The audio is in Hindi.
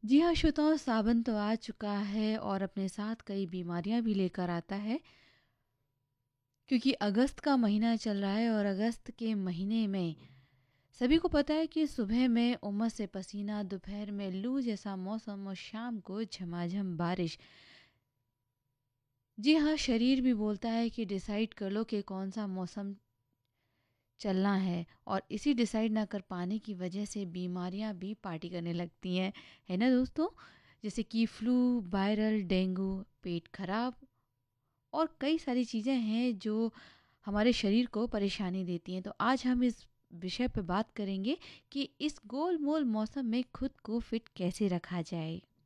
जी हाँ श्रोताओं, सावन तो आ चुका है और अपने साथ कई बीमारियां भी लेकर आता है। क्योंकि अगस्त का महीना चल रहा है और अगस्त के महीने में सभी को पता है कि सुबह में उमस से पसीना, दोपहर में लू जैसा मौसम और शाम को झमाझम बारिश। जी हाँ, शरीर भी बोलता है कि डिसाइड कर लो कि कौन सा मौसम चलना है, और इसी डिसाइड ना कर पाने की वजह से बीमारियां भी पार्टी करने लगती हैं, है ना दोस्तों? जैसे कि फ्लू, वायरल डेंगू, पेट खराब और कई सारी चीज़ें हैं जो हमारे शरीर को परेशानी देती हैं। तो आज हम इस विषय पर बात करेंगे कि इस गोल मोल मौसम में खुद को फिट कैसे रखा जाए।